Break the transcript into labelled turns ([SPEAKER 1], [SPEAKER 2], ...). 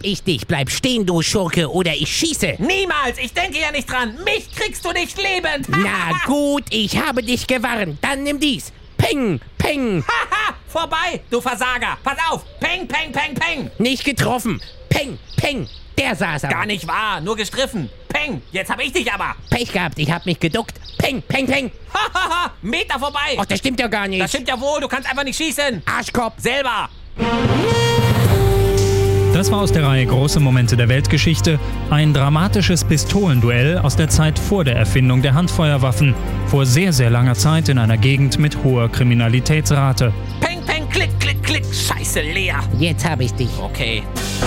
[SPEAKER 1] ich dich. Bleib stehen, du Schurke, oder ich schieße.
[SPEAKER 2] Niemals! Ich denke ja nicht dran! Mich kriegst du nicht lebend!
[SPEAKER 1] Na gut, ich habe dich gewarnt. Dann nimm dies. Peng, peng.
[SPEAKER 2] Haha! Vorbei, du Versager! Pass auf! Peng, peng, peng, peng!
[SPEAKER 1] Nicht getroffen. Peng, peng. Der saß aber.
[SPEAKER 2] Gar nicht wahr, nur gestriffen. Peng, jetzt hab ich dich aber.
[SPEAKER 1] Pech gehabt, ich hab mich geduckt. Peng, peng, peng.
[SPEAKER 2] Hahaha, Meter vorbei.
[SPEAKER 1] Ach, das stimmt ja gar nicht.
[SPEAKER 2] Das stimmt ja wohl, du kannst einfach nicht schießen.
[SPEAKER 1] Arschkopf.
[SPEAKER 2] Selber.
[SPEAKER 3] Das war aus der Reihe Große Momente der Weltgeschichte ein dramatisches Pistolenduell aus der Zeit vor der Erfindung der Handfeuerwaffen, vor sehr, sehr langer Zeit in einer Gegend mit hoher Kriminalitätsrate.
[SPEAKER 2] Peng, peng, klick, klick, klick. Scheiße, leer.
[SPEAKER 1] Jetzt hab ich dich.
[SPEAKER 2] Okay.